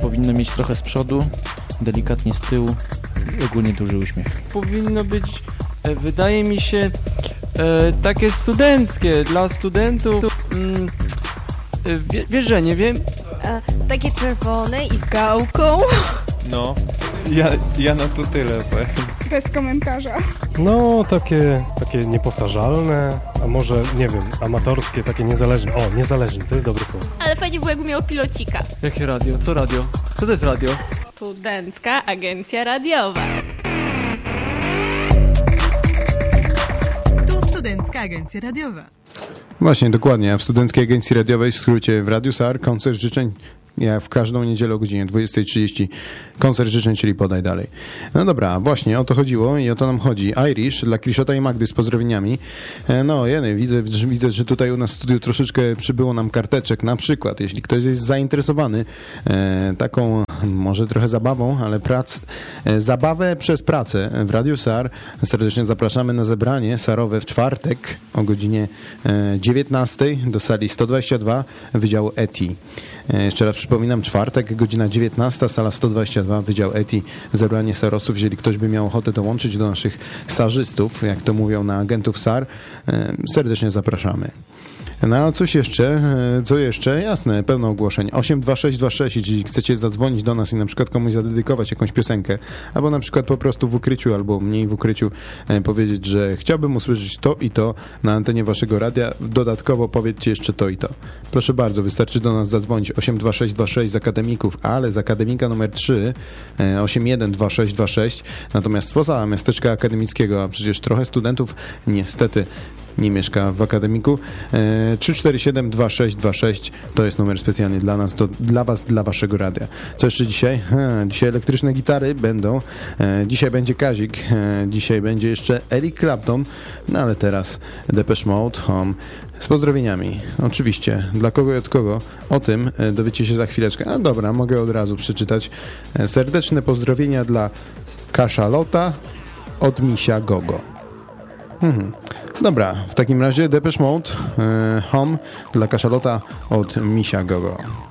powinno mieć trochę z przodu, delikatnie z tyłu i ogólnie duży uśmiech. Powinno być, wydaje mi się, takie studenckie, dla studentów. Wiesz, że nie wiem? Takie czerwone i z gałką. No, ja na to tyle powiem. Bez komentarza. No, takie niepowtarzalne, a może, nie wiem, amatorskie, takie niezależne. O, niezależne, to jest dobre słowo. Ale fajnie było, jakby miał pilocika. Jakie radio? Co radio? Co to jest radio? Studencka Agencja Radiowa. Tu Studencka Agencja Radiowa. Właśnie, dokładnie. A w Studenckiej Agencji Radiowej, w skrócie w Radiu SAR, koncert życzeń. Ja w każdą niedzielę o godzinie 20:30 koncert życzeń, czyli podaj dalej. No dobra, właśnie o to chodziło i o to nam chodzi. Irish dla Kriszota i Magdy z pozdrowieniami. No, Jeny, widzę, że tutaj u nas w studiu troszeczkę przybyło nam karteczek. Na przykład, jeśli ktoś jest zainteresowany taką może trochę zabawą, ale zabawę przez pracę w Radiu SAR, serdecznie zapraszamy na zebranie SAR-owe w czwartek o godzinie 19 do sali 122 Wydziału ETI. Jeszcze raz przypominam, czwartek, godzina 19, sala 122, Wydział ETI, zebranie SAR-owców. Jeżeli ktoś by miał ochotę dołączyć do naszych sarzystów, jak to mówią na agentów SAR, serdecznie zapraszamy. No a coś jeszcze? Co jeszcze? Jasne, pełno ogłoszeń. 82626, jeśli chcecie zadzwonić do nas i na przykład komuś zadedykować jakąś piosenkę, albo na przykład po prostu w ukryciu, albo mniej w ukryciu powiedzieć, że chciałbym usłyszeć to i to na antenie waszego radia, dodatkowo powiedzcie jeszcze to i to. Proszę bardzo, wystarczy do nas zadzwonić 82626 z akademików, ale z akademika numer 3 812626, natomiast spoza miasteczka akademickiego, a przecież trochę studentów niestety nie mieszka w akademiku. 3472626 to jest numer specjalnie dla nas, dla was, dla waszego radia. Co jeszcze dzisiaj? Dzisiaj elektryczne gitary będą. Dzisiaj będzie Kazik. Dzisiaj będzie jeszcze Eric Clapton. No ale teraz Depeche Mode, Home. Z pozdrowieniami. Oczywiście. Dla kogo i od kogo? O tym dowiecie się za chwileczkę. A dobra, mogę od razu przeczytać. Serdeczne pozdrowienia dla Kaszalota od Misia Gogo. Dobra, w takim razie Depeche Mode, Home dla Kaszalota od Misia Gogo.